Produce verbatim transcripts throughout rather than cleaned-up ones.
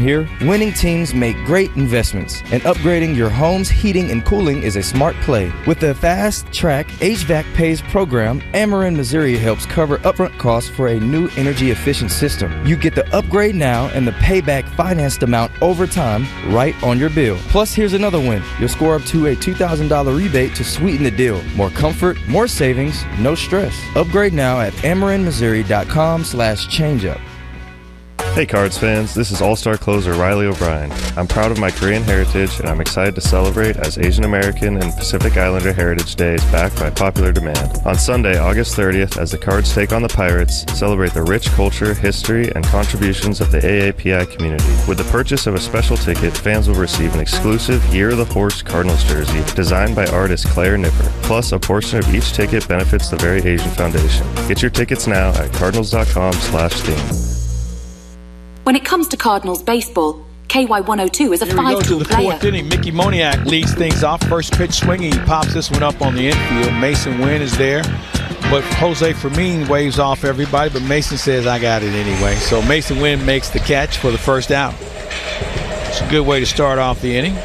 here, winning teams make great investments, and upgrading your home's heating and cooling is a smart play. With the Fast Track H V A C Pays program, Ameren Missouri helps cover upfront costs for a new energy-efficient system. You get the upgrade now and the payback financed amount over time right on your bill. Plus, here's another win. You'll score up to a two thousand dollars rebate to sweeten the deal. More comfort, more savings, no stress. Upgrade now at ameren missouri dot com slash changeup. Hey Cards fans, this is All-Star closer Riley O'Brien. I'm proud of my Korean heritage and I'm excited to celebrate as Asian American and Pacific Islander Heritage Day is back by popular demand. On Sunday, August thirtieth, as the Cards take on the Pirates, celebrate the rich culture, history, and contributions of the A A P I community. With the purchase of a special ticket, fans will receive an exclusive Year of the Horse Cardinals jersey designed by artist Claire Nipper. Plus, a portion of each ticket benefits the Very Asian Foundation. Get your tickets now at cardinals dot com slash theme. When it comes to Cardinals baseball, K Y one oh two is a five-tool player. Here we go to the fourth inning. Mickey Moniak leads things off. First pitch swinging. He pops this one up on the infield. Mason Wynn is there. But Jose Fermin waves off everybody. But Mason says, I got it anyway. So Mason Wynn makes the catch for the first out. It's a good way to start off the inning.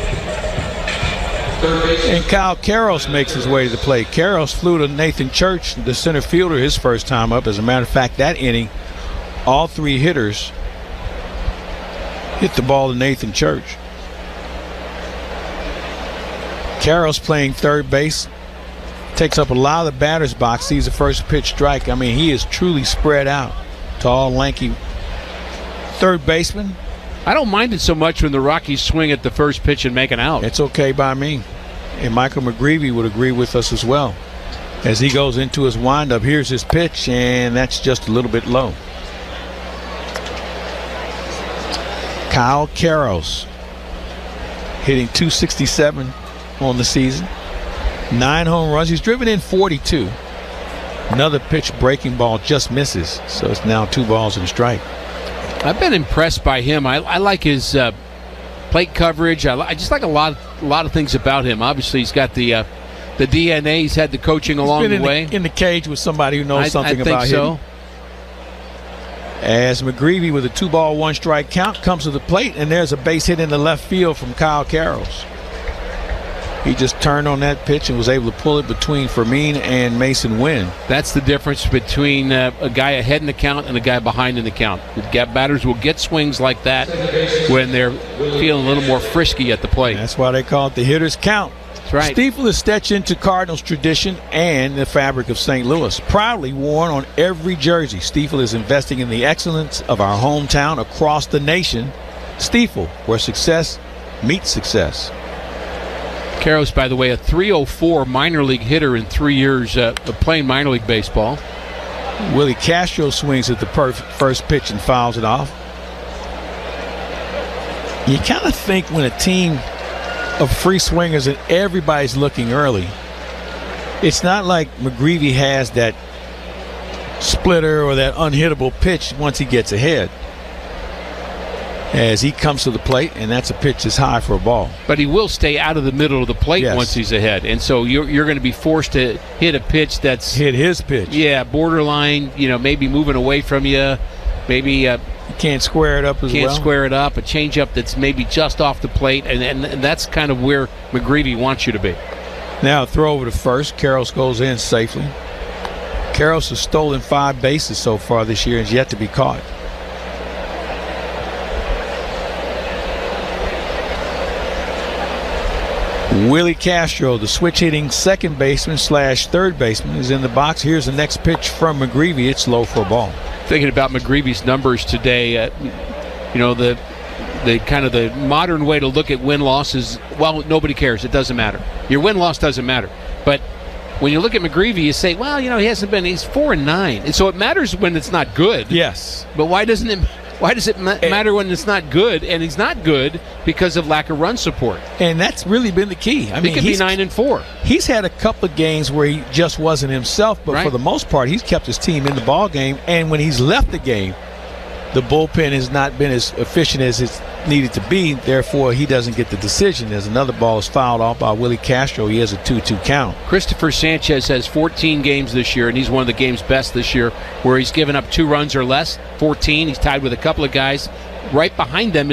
And Kyle Karros makes his way to the plate. Karros flew to Nathan Church, the center fielder, his first time up. As a matter of fact, that inning, all three hitters hit the ball to Nathan Church. Karros playing third base. Takes up a lot of the batter's box. Sees the first pitch strike. I mean, he is truly spread out. Tall, lanky third baseman. I don't mind it so much when the Rockies swing at the first pitch and make an out. It's okay by me. And Michael McGreevy would agree with us as well. As he goes into his windup, here's his pitch, and that's just a little bit low. Kyle Karros hitting two sixty-seven on the season. Nine home runs. He's driven in forty-two. Another pitch breaking ball just misses. So it's now two balls and a strike. I've been impressed by him. I, I like his uh, plate coverage. I, I just like a lot, a lot of things about him. Obviously, he's got the uh, the D N A. He's had the coaching he's along been the in way. The, in the cage with somebody who knows I, something I think about so. hitting. As McGreevy with a two ball, one strike count comes to the plate, and there's a base hit in the left field from Kyle Karros. He just turned on that pitch and was able to pull it between Fermin and Mason Wynn. That's the difference between uh, a guy ahead in the count and a guy behind in the count. The gap batters will get swings like that when they're feeling a little more frisky at the plate. That's why they call it the hitter's count. That's right. Stiefel is stitched into Cardinals tradition and the fabric of Saint Louis. Proudly worn on every jersey, Stiefel is investing in the excellence of our hometown across the nation. Stiefel, where success meets success. Karros, by the way, a three oh four minor league hitter in three years uh, of playing minor league baseball. Willie Castro swings at the perf- first pitch and fouls it off. You kind of think when a team of free swingers and everybody's looking early, it's not like McGreevy has that splitter or that unhittable pitch once he gets ahead. As he comes to the plate, and that's a pitch that's high for a ball. But he will stay out of the middle of the plate yes. once he's ahead. And so you're, you're going to be forced to hit a pitch that's... Hit his pitch. Yeah, borderline, you know, maybe moving away from you. Maybe... Uh, you can't square it up as can't well. Can't square it up. A changeup that's maybe just off the plate. And, and, and that's kind of where McGreevy wants you to be. Now throw over to first. Karros goes in safely. Karros has stolen five bases so far this year and is yet to be caught. Willie Castro, the switch-hitting second baseman slash third baseman, is in the box. Here's the next pitch from McGreevy. It's low for a ball. Thinking about McGreevy's numbers today, uh, you know, the the kind of the modern way to look at win-loss is, well, nobody cares. It doesn't matter. Your win-loss doesn't matter. But when you look at McGreevy, you say, well, you know, he hasn't been, he's four and nine. And so it matters when it's not good. Yes. But why doesn't it Why does it ma- matter when it's not good? And he's not good because of lack of run support. And that's really been the key. I he mean, could be nine and four. He's had a couple of games where he just wasn't himself, but right. for the most part, he's kept his team in the ball game. And when he's left the game, the bullpen has not been as efficient as it's needed to be. Therefore, he doesn't get the decision. As another ball is fouled off by Willie Castro, he has a two two count. Christopher Sanchez has fourteen games this year, and he's one of the game's best this year, where he's given up two runs or less. fourteen. He's tied with a couple of guys. Right behind them